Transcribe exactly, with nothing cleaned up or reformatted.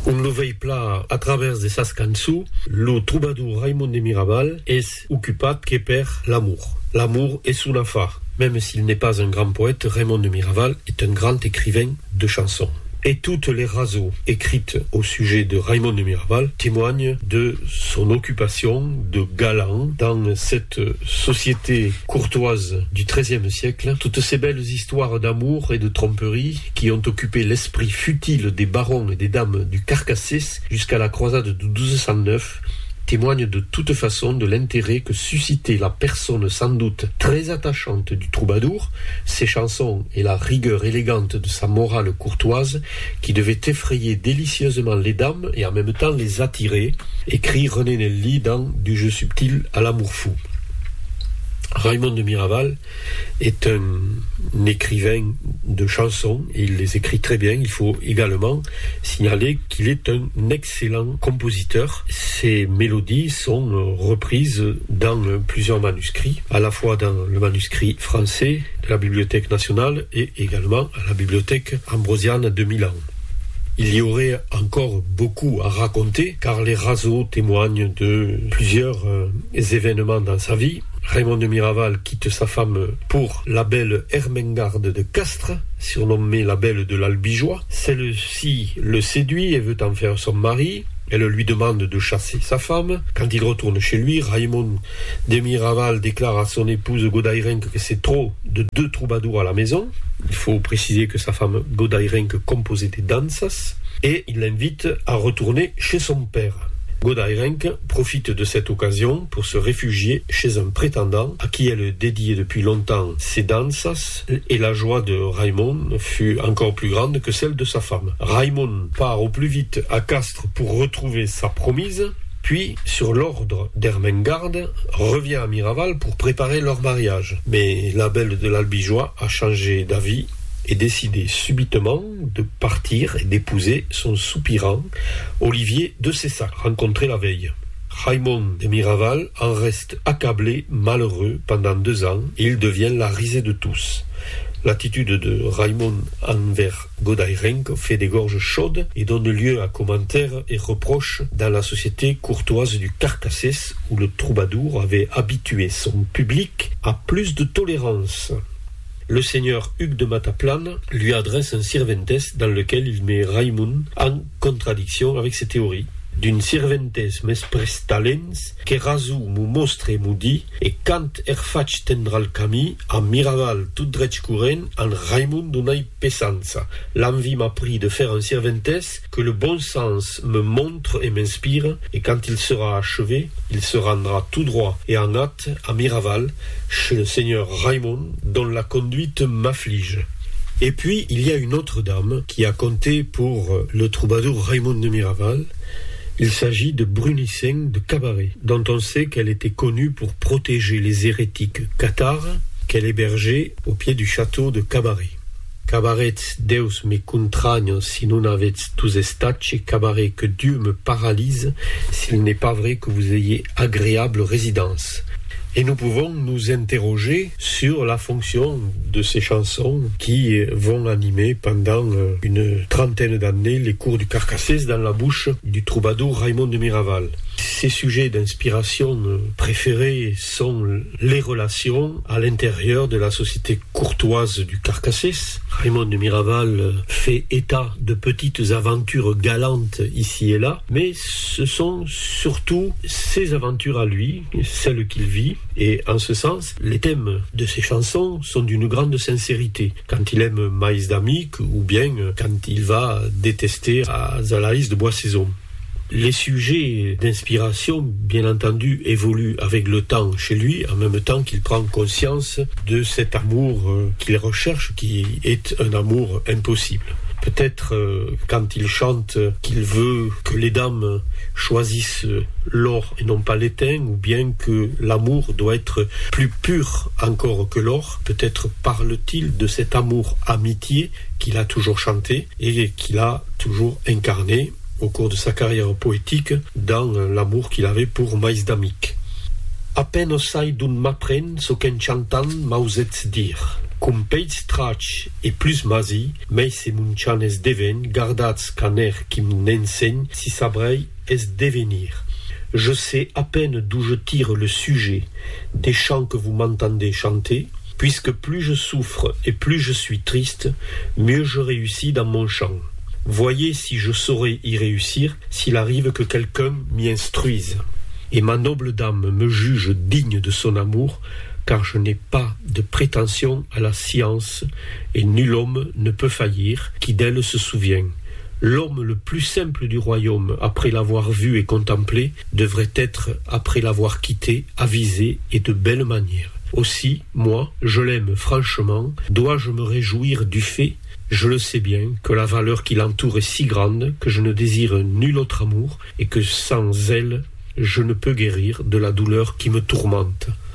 Un lo veipla a travers de sas cançons, lo troubadour Raimon de Miraval est ocupat que per l'amour. L'amour est son affaire. Même s'il n'est pas un grand poète, Raimon de Miraval est un grand écrivain de chansons. Et toutes les raseaux écrites au sujet de Raimon de Miraval témoignent de son occupation de galant dans cette société courtoise du treizième siècle. Toutes ces belles histoires d'amour et de tromperie qui ont occupé l'esprit futile des barons et des dames du Carcassès jusqu'à la croisade de douze cent neuf témoigne de toute façon de l'intérêt que suscitait la personne sans doute très attachante du troubadour, ses chansons et la rigueur élégante de sa morale courtoise qui devait effrayer délicieusement les dames et en même temps les attirer, écrit René Nelly dans Du jeu subtil à l'amour fou. Raimon de Miraval est un, un écrivain de chansons et il les écrit très bien. Il faut également signaler qu'il est un excellent compositeur. Ses mélodies sont reprises dans plusieurs manuscrits, à la fois dans le manuscrit français de la Bibliothèque nationale et également à la Bibliothèque ambrosiane de Milan. Il y aurait encore beaucoup à raconter car les raseaux témoignent de plusieurs euh, événements dans sa vie. Raimon de Miraval quitte sa femme pour la belle Ermengarde de Castres, surnommée la belle de l'Albigeois. Celle-ci le séduit et veut en faire son mari. Elle lui demande de chasser sa femme. Quand il retourne chez lui, Raimon de Miraval déclare à son épouse Godairenc que c'est trop de deux troubadours à la maison. Il faut préciser que sa femme Godairenc composait des danzas et il l'invite à retourner chez son père. Godairenc profite de cette occasion pour se réfugier chez un prétendant à qui elle dédiait depuis longtemps ses danzas et la joie de Raimon fut encore plus grande que celle de sa femme. Raimon part au plus vite à Castres pour retrouver sa promise, puis, sur l'ordre d'Ermengarde, revient à Miraval pour préparer leur mariage. Mais la belle de l'Albigeois a changé d'avis et décidé subitement de partir et d'épouser son soupirant Olivier de Cessac, rencontré la veille. Raimon de Miraval en reste accablé, malheureux, pendant deux ans, et il devient la risée de tous. L'attitude de Raimon envers Godairenc fait des gorges chaudes et donne lieu à commentaires et reproches dans la société courtoise du Carcassès où le troubadour avait habitué son public à plus de tolérance. Le seigneur Hugues de Mataplane lui adresse un Sirventes dans lequel il met Raimon en contradiction avec ses théories. D'un Sirventes mes prestalens, que razu mu mostre mu di, et quand er faig tendre el camí, a Miraval tout dreig corrent, en Raimon donai pesança. L'envie m'a pris de faire un Sirventes que le bon sens me montre et m'inspire, et quand il sera achevé, il se rendra tout droit et en hâte à Miraval, chez le seigneur Raimon, dont la conduite m'afflige. Et puis, il y a une autre dame qui a compté pour le troubadour Raimon de Miraval. Il s'agit de Brunisseng de Cabaret, dont on sait qu'elle était connue pour protéger les hérétiques cathares qu'elle hébergeait au pied du château de Cabaret. Cabaret, Deus me contragne si non avets tous estace, Cabaret, que Dieu me paralyse s'il n'est pas vrai que vous ayez agréable résidence. Et nous pouvons nous interroger sur la fonction de ces chansons qui vont animer pendant une trentaine d'années les cours du Carcassès dans la bouche du troubadour Raimon de Miraval. Ses sujets d'inspiration préférés sont les relations à l'intérieur de la société courtoise du Carcassès. Raimon de Miraval fait état de petites aventures galantes ici et là, mais ce sont surtout ses aventures à lui, celles qu'il vit, et en ce sens, les thèmes de ses chansons sont d'une grande sincérité. Quand il aime Maïs d'Amic ou bien quand il va détester Azalaïs de Boissaison. Les sujets d'inspiration, bien entendu, évoluent avec le temps chez lui, en même temps qu'il prend conscience de cet amour qu'il recherche, qui est un amour impossible. Peut-être euh, quand il chante qu'il veut que les dames choisissent l'or et non pas l'étain, ou bien que l'amour doit être plus pur encore que l'or, peut-être parle-t-il de cet amour amitié qu'il a toujours chanté et qu'il a toujours incarné au cours de sa carrière poétique dans l'amour qu'il avait pour Maïs d'Amic. A peine osai d'un m'apprenne ce qu'en chantant m'ausets dire. Cum peit strach et plus masi, mais se munchanes deven, gardats caner qui n'enseigne, si sabrei est devenir. Je sais à peine d'où je tire le sujet des chants que vous m'entendez chanter, puisque plus je souffre et plus je suis triste, mieux je réussis dans mon chant. Voyez si je saurais y réussir, s'il arrive que quelqu'un m'y instruise. Et ma noble dame me juge digne de son amour, car je n'ai pas de prétention à la science, et nul homme ne peut faillir qui d'elle se souvient. L'homme le plus simple du royaume, après l'avoir vu et contemplé, devrait être, après l'avoir quitté, avisé et de belle manière. Aussi, moi, je l'aime franchement, dois-je me réjouir du fait, je le sais bien, que la valeur qui l'entoure est si grande que je ne désire nul autre amour et que sans elle, je ne peux guérir de la douleur qui me tourmente.